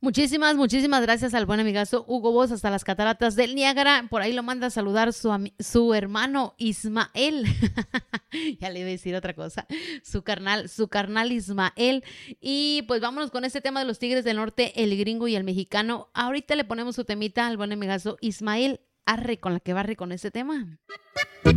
Muchísimas gracias al buen amigazo Hugo Boss hasta las cataratas del Niágara. Por ahí lo manda a saludar su hermano Ismael. Ya le iba a decir otra cosa. Su carnal Ismael. Y pues vámonos con este tema de los Tigres del Norte, el gringo y el mexicano. Ahorita le ponemos su temita al buen amigazo Ismael. Arre con la que barre con este tema.